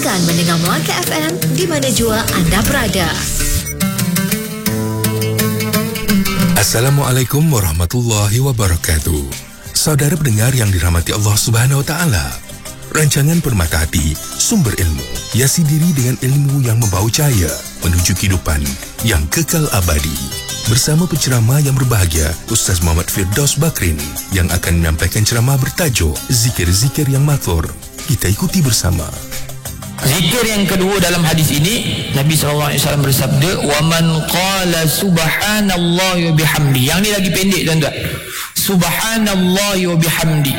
Kan mendengar Melaka FM di mana jua anda berada. Assalamualaikum warahmatullahi wabarakatuh. Saudara pendengar yang dirahmati Allah Subhanahu wa taala. Rancangan Permata Hati, sumber ilmu, hiasi diri dengan ilmu yang membawa cahaya menuju kehidupan yang kekal abadi. Bersama penceramah yang berbahagia, Ustaz Muhammad Firdaus Bakrin yang akan menyampaikan ceramah bertajuk Zikir-Zikir yang Mathur. Kita ikuti bersama. Zikir yang kedua dalam hadis ini, Nabi SAW bersabda, "Waman qala subhanallahi wa bihamdi." Yang ni lagi pendek tuan-tuan. Subhanallahi wa bihamdi.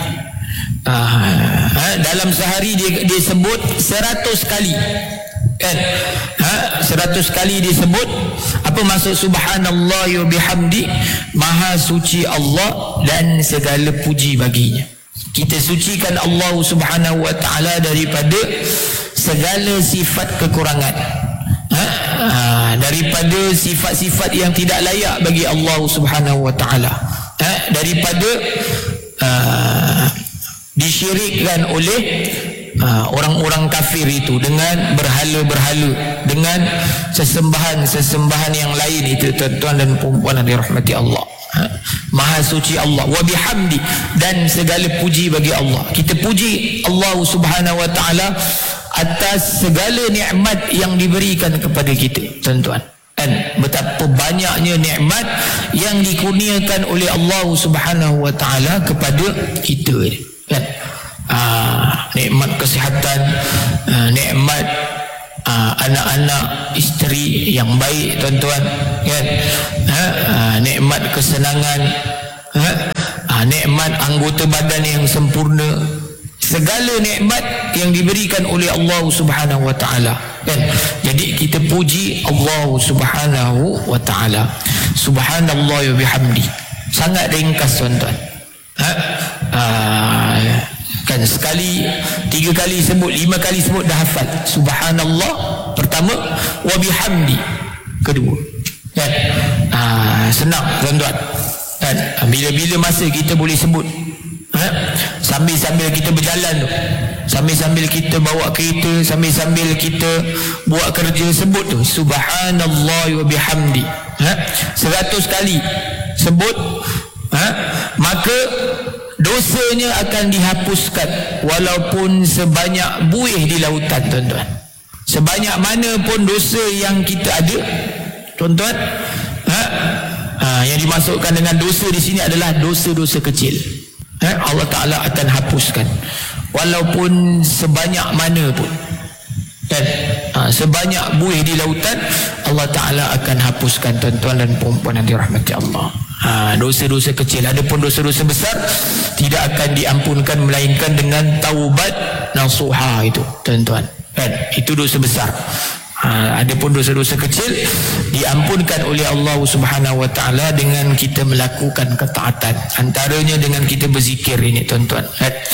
Dalam sehari dia sebut 100 kali. Kan? 100 kali disebut. Apa maksud subhanallahi wa bihamdi? Maha suci Allah dan segala puji baginya. Kita sucikan Allah Subhanahu wa taala daripada segala sifat kekurangan, daripada sifat-sifat yang tidak layak bagi Allah Subhanahu wa taala, daripada disyirikkan oleh orang-orang kafir itu dengan berhala-berhala, dengan sesembahan-sesembahan yang lain itu, tuan-tuan dan puan-puan yang dirahmati Allah. Maha suci Allah wa bihamdi, dan segala puji bagi Allah. Kita puji Allah Subhanahu wa taala atas segala nikmat yang diberikan kepada kita, tuan-tuan. Dan betapa banyaknya nikmat yang dikurniakan oleh Allah Subhanahu wa taala kepada kita, kan? Nikmat kesihatan, nikmat anak-anak, isteri yang baik, tuan-tuan, kan? Nikmat kesenangan, nikmat anggota badan yang sempurna, segala nikmat yang diberikan oleh Allah Subhanahu wa taala, kan? Jadi kita puji Allah Subhanahu wa taala. Subhanallah wa bihamdi. Sangat ringkas, tuan-tuan. Kan sekali, 3 kali sebut, 5 kali sebut dah hafal. Subhanallah pertama, wa bihamdi kedua, kan? Senang, tuan-tuan, kan? Bila-bila masa kita boleh sebut, sambil-sambil kita berjalan tu, sambil-sambil kita bawa kereta, sambil-sambil kita buat kerja, sebut tu subhanallah wa bihamdi. 100 kali sebut, maka dosanya akan dihapuskan walaupun sebanyak buih di lautan, tuan-tuan. Sebanyak mana pun dosa yang kita ada, tuan-tuan, yang dimasukkan dengan dosa di sini adalah dosa-dosa kecil. Allah Ta'ala akan hapuskan walaupun sebanyak mana pun, dan sebanyak buih di lautan Allah Ta'ala akan hapuskan, tuan-tuan dan puan-puan yang dirahmati Allah. Dosa-dosa kecil. Adapun dosa-dosa besar tidak akan diampunkan melainkan dengan taubat nasuha itu, tuan-tuan, kan? Itu dosa besar. Adapun dosa-dosa kecil diampunkan oleh Allah Subhanahu wa taala dengan kita melakukan ketaatan, antaranya dengan kita berzikir ini, tuan-tuan.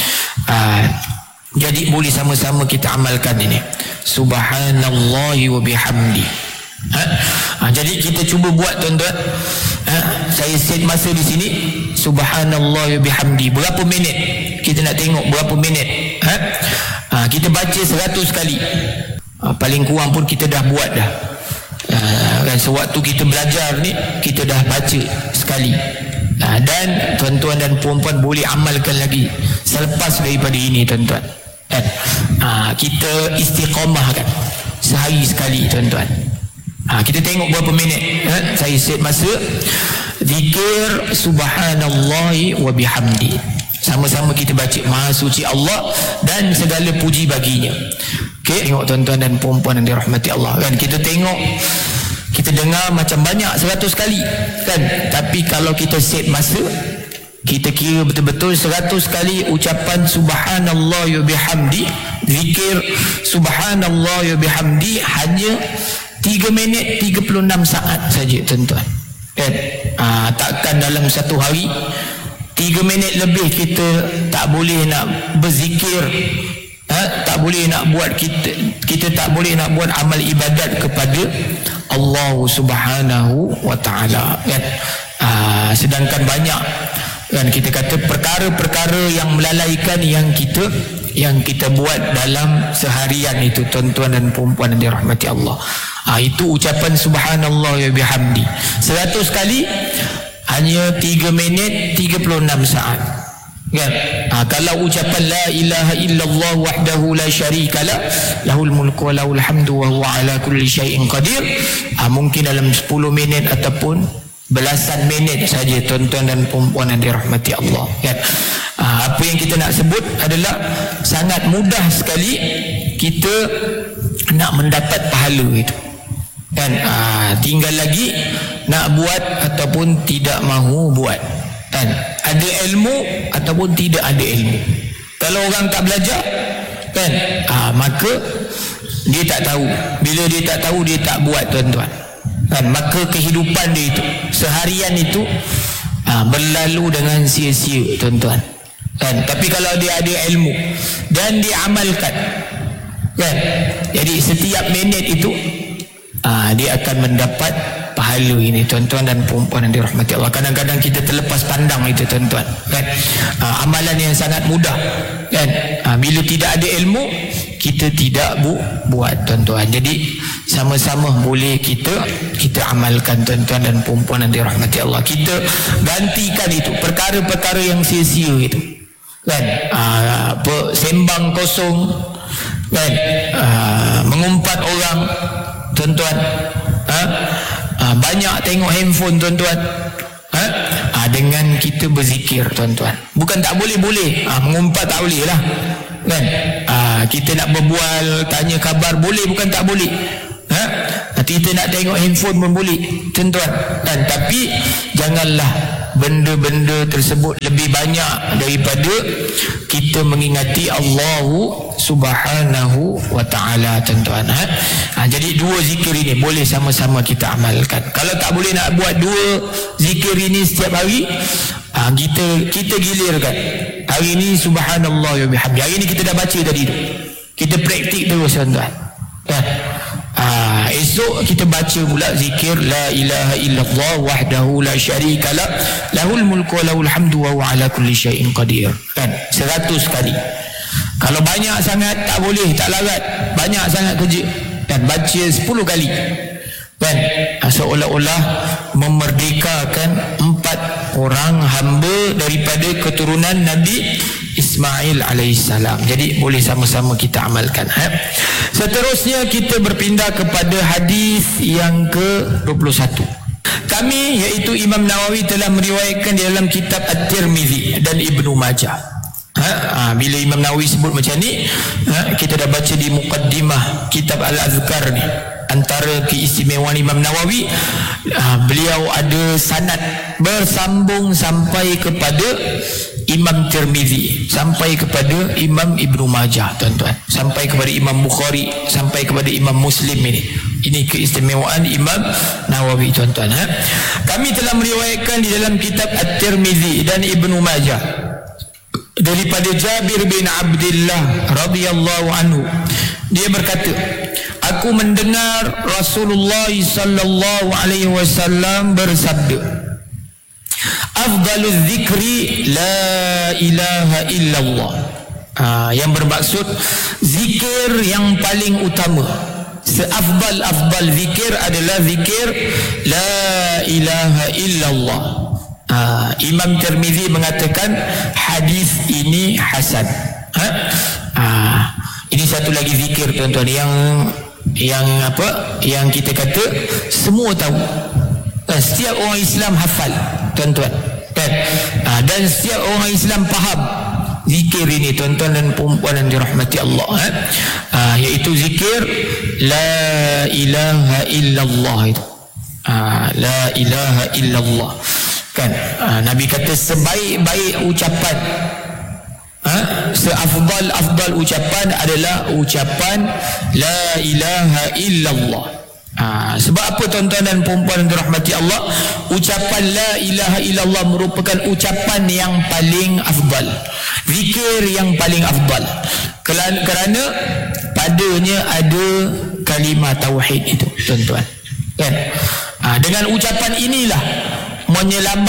Jadi boleh sama-sama kita amalkan ini, subhanallahi wa bihamdi. Jadi kita cuba buat, tuan-tuan. Saya set masa di sini, subhanallah wa bihamdi. Berapa minit? Kita nak tengok berapa minit. Kita baca 100 kali. Paling kurang pun kita dah buat dah. Kan sewaktu kita belajar ni, kita dah baca sekali. Dan tuan-tuan dan puan-puan boleh amalkan lagi selepas daripada ini, tuan-tuan. Kita istiqamah, kan? Sehari sekali, tuan-tuan. Kita tengok berapa minit. Saya set masa. Zikir subhanallahi wa bihamdi. Sama-sama kita baca, maha suci Allah dan segala puji baginya. Okay? Tengok, tuan-tuan dan puan-puan yang dirahmati Allah, kan? Kita tengok, kita dengar macam banyak 100 kali, kan? Tapi kalau kita set masa, kita kira betul-betul 100 kali ucapan subhanallah wa bihamdi, zikir subhanallah wa bihamdi, hanya 3 minit 36 saat saja, tuan-tuan, kan? Takkan dalam satu hari 3 minit lebih kita tak boleh nak berzikir, tak boleh nak buat, kita tak boleh nak buat amal ibadat kepada Allah Subhanahu wa taala, kan? Sedangkan banyak, kan, kita kata perkara-perkara yang melalaikan yang kita yang kita buat dalam seharian itu, tuan-tuan dan puan-puan yang dirahmati Allah. Itu ucapan subhanallah wa bihamdi 100 kali hanya 3 minit 36 saat kan. Kalau ucapan la ilaha illallah wahdahu la syarikalah lahul mulku wa lahul hamdu wa huwa ala kulli syai'in qadir, mungkin dalam 10 minit ataupun belasan minit saja, tuan-tuan dan puan-puan yang dirahmati Allah kan. Apa yang kita nak sebut adalah sangat mudah sekali kita nak mendapat pahala itu kan. Tinggal lagi nak buat ataupun tidak mahu buat kan. Ada ilmu ataupun tidak ada ilmu. Kalau orang tak belajar kan, maka dia tak tahu. Bila dia tak tahu, dia tak buat, tuan-tuan kan. Maka kehidupan dia itu, seharian itu berlalu dengan sia-sia, tuan-tuan kan. Tapi kalau dia ada ilmu dan dia amalkan kan, jadi setiap minit itu dia akan mendapat pahala ini, tuan-tuan dan puan-puan yang dirahmati Allah. Kadang-kadang kita terlepas pandang itu, tuan-tuan kan. Amalan yang sangat mudah kan. Bila tidak ada ilmu, kita tidak buat, tuan-tuan. Jadi sama-sama boleh kita amalkan, tuan-tuan dan puan-puan yang dirahmati Allah. Kita gantikan itu perkara-perkara yang sia-sia itu kan. Sembang kosong kan, mengumpat orang, tuan-tuan, banyak tengok handphone, tuan-tuan, dengan kita berzikir, tuan-tuan. Bukan tak boleh, mengumpat tak boleh lah kan. Kita nak berbual, tanya khabar boleh, bukan tak boleh. Kita nak tengok handphone pun boleh, tuan-tuan kan. Tapi janganlah benda-benda tersebut lebih banyak daripada kita mengingati Allah Subhanahu wa ta'ala, tuan-tuan. Jadi dua zikir ini boleh sama-sama kita amalkan. Kalau tak boleh nak buat dua zikir ini setiap hari, kita gilirkan. Hari ini subhanallah wa bihamdi. Hari ini kita dah baca tadi tu, kita praktik terus, tuan-tuan kan. Esok kita baca pula zikir la ilaha illallah wahdahu la syarikalah lahul mulku wa lahul hamdu wa huwa ala kulli syai'in qadir kan, 100 kali. Kalau banyak sangat tak boleh, tak larat, banyak sangat kerja dan baca 10 kali kan, seolah-olah memerdekakan 4 orang hamba daripada keturunan Nabi Ismail alaihissalam. Jadi boleh sama-sama kita amalkan. Seterusnya kita berpindah kepada hadis yang ke-21. Kami iaitu Imam Nawawi telah meriwayatkan di dalam kitab At-Tirmizi dan Ibnu Majah. Bila Imam Nawawi sebut macam ni, kita dah baca di muqaddimah kitab Al-Azkar ni. Antara keistimewaan Imam Nawawi, beliau ada sanad bersambung sampai kepada Imam Tirmizi, sampai kepada Imam Ibnu Majah, tuan-tuan, sampai kepada Imam Bukhari, sampai kepada Imam Muslim ini. Ini keistimewaan Imam Nawawi, tuan-tuan. Kami telah meriwayatkan di dalam kitab At-Tirmizi dan Ibnu Majah daripada Jabir bin Abdullah radhiyallahu anhu. Dia berkata, aku mendengar Rasulullah sallallahu alaihi wasallam bersabda, afdaluz zikri la ilaha illallah. Yang bermaksud zikir yang paling utama, seafdal zikir adalah zikir la ilaha illallah. Imam Tirmizi mengatakan hadis ini hasan. Ini satu lagi zikir, tuan-tuan, yang apa? Yang kita kata semua tahu. Setiap orang Islam hafal, tuan-tuan. Dan setiap orang Islam faham zikir ini, tuan-tuan dan puan-puan yang dirahmati Allah, iaitu zikir la ilaha illallah itu. La ilaha illallah kan. Nabi kata sebaik-baik ucapan, seafdal ucapan adalah ucapan la ilaha illallah. Sebab apa, tuan-tuan dan puan-puan yang dirahmati Allah? Ucapan la ilaha illallah merupakan ucapan yang paling afdal, zikir yang paling afdal, kerana padanya ada kalimah tauhid itu, tuan-tuan kan. Dengan ucapan inilah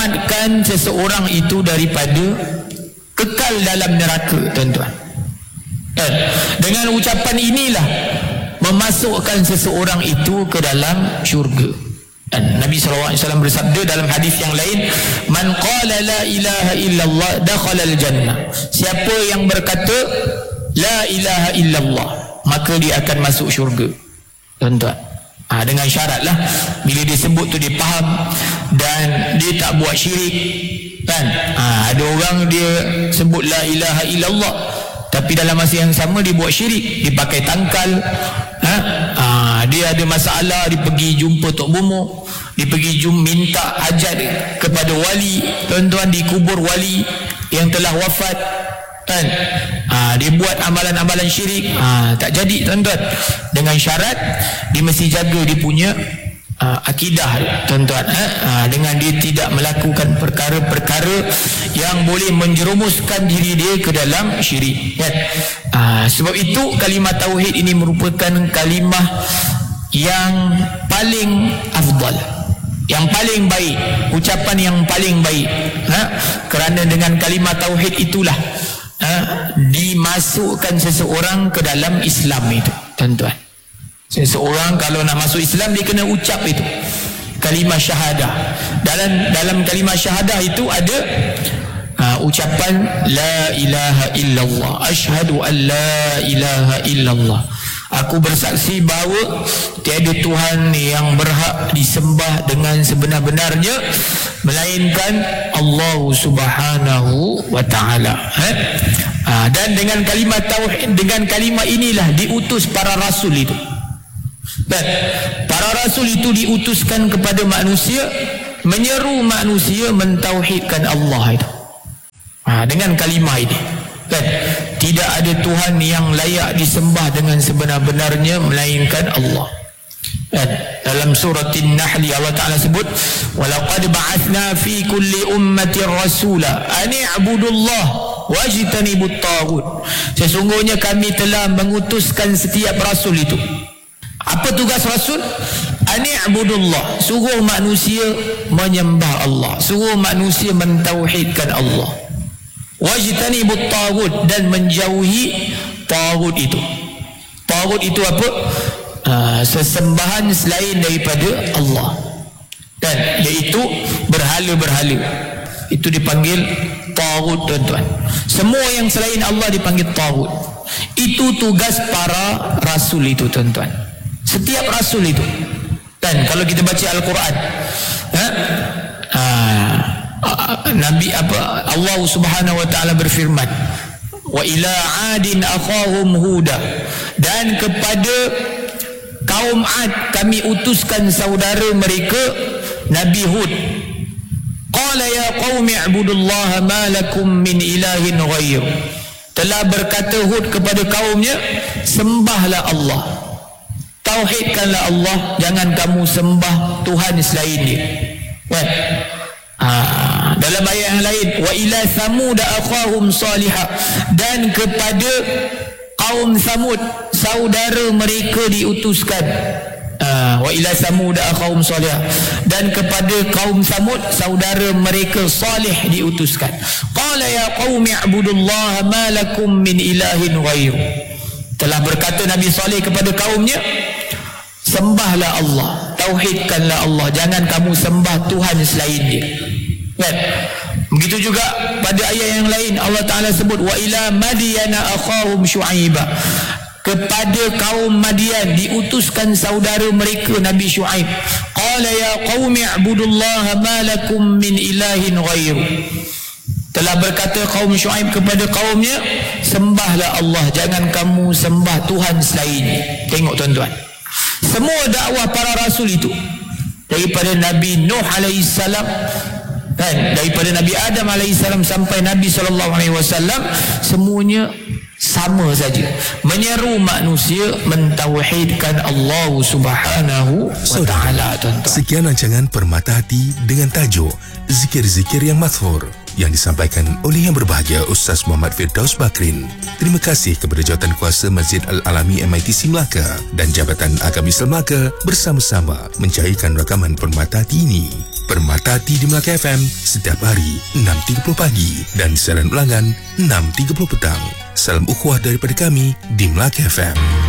menyelamatkan seseorang itu daripada kekal dalam neraka, tuan-tuan Dengan ucapan inilah memasukkan seseorang itu ke dalam syurga. Dan Nabi SAW bersabda dalam hadis yang lain, man qala la ilaha illallah dakhala al-jannah. Siapa yang berkata la ilaha illallah, maka dia akan masuk syurga. Tuan-tuan, dengan syarat lah, bila dia sebut tu dia faham dan dia tak buat syirik, kan? Ada orang dia sebut la ilaha illallah, tapi dalam masa yang sama dia buat syirik, dia pakai tangkal, dia ada masalah, dia pergi jumpa Tok Bumo, dia pergi minta hajat kepada wali, tuan-tuan, di kubur wali yang telah wafat, kan? Dia buat amalan-amalan syirik, tak jadi, tuan-tuan. Dengan syarat dia mesti jaga dia punya akidah, tuan-tuan, dengan dia tidak melakukan perkara-perkara yang boleh menjerumuskan diri dia ke dalam syirik, kan? Sebab itu kalimah tauhid ini merupakan kalimah yang paling afdal, yang paling baik, ucapan yang paling baik, kerana dengan kalimah tauhid itulah dimasukkan seseorang ke dalam Islam itu, tuan-tuan. Seseorang kalau nak masuk Islam dia kena ucap itu kalimah syahadah. Dalam kalimah syahadah itu ada ucapan la ilaha illallah, asyhadu an la ilaha illallah, aku bersaksi bahawa tiada Tuhan yang berhak disembah dengan sebenar-benarnya melainkan Allah Subhanahu wa ta'ala. Dan dengan kalimah tauhid, dengan kalimah inilah diutus para rasul itu. Dan para rasul itu diutuskan kepada manusia, menyeru manusia mentauhidkan Allah itu. Dengan kalimah ini, kan? Tidak ada Tuhan yang layak disembah dengan sebenar-benarnya melainkan Allah. Dalam surah An-Nahl Allah Ta'ala sebut, walaqad ba'athna fi kulli ummatin rasula an i'budullah wajtanibut taghut. Sesungguhnya kami telah mengutuskan setiap rasul itu. Apa tugas rasul? An i'budullah, suruh manusia menyembah Allah, suruh manusia mentauhidkan Allah. Wajtanibut taghut, dan menjauhi taghut itu. Taghut itu apa? Sesembahan selain daripada Allah, dan iaitu berhala-berhala. Itu dipanggil taghut, tuan-tuan. Semua yang selain Allah dipanggil taghut. Itu tugas para rasul itu, tuan-tuan. Setiap rasul itu. Dan kalau kita baca Al-Quran, Nabi Allah Subhanahu wa ta'ala berfirman, wa ila adin akhahum huda, dan kepada kaum Ad kami utuskan saudara mereka Nabi Hud. Qala ya qaumi ibudullaha ma lakum min ilahin ghair. Telah berkata Hud kepada kaumnya, sembahlah Allah, tauhidkanlah Allah, jangan kamu sembah Tuhan selain dia. Dalam ayat yang lain, wa ila samud akhahum salihah, dan kepada kaum Samud saudara mereka diutuskan. Wa ila samud akhahum salihah, dan kepada kaum Samud saudara mereka Salih diutuskan. Qala ya qaumi ibudullaha ma lakum min ilahin ghair. Telah berkata Nabi Saleh kepada kaumnya, sembahlah Allah, tauhidkanlah Allah, jangan kamu sembah Tuhan selain dia. Kan? Begitu juga pada ayat yang lain Allah Ta'ala sebut, wa ila madyana akhahum syu'aibah, kepada kaum Madian diutuskan saudara mereka Nabi Syuaib. Qala ya qaumi ibudullaha ma lakum min ilahin ghair. Telah berkata kaum Syuaib kepada kaumnya, sembahlah Allah, jangan kamu sembah Tuhan selain. Tengok tuan-tuan, semua dakwah para rasul itu, daripada Nabi Nuh alaihissalam, dan daripada Nabi Adam alaihissalam sampai Nabi SAW, semuanya sama saja, menyeru manusia mentauhidkan Allah Subhanahu wa ta'ala. Sekian rancangan Permata Hati dengan tajuk Zikir-Zikir yang Mathhur yang disampaikan oleh yang berbahagia Ustaz Muhammad Firdaus Bakrin. Terima kasih kepada Jawatankuasa Masjid Al-Alami MITC Melaka dan Jabatan Agama Islam Melaka bersama-sama mencairkan rakaman Permata Hati ini. Permata Hati di Melaka FM setiap hari 6.30 pagi dan siaran ulangan 6.30 petang. Salam ukhuwah daripada kami di Melaka FM.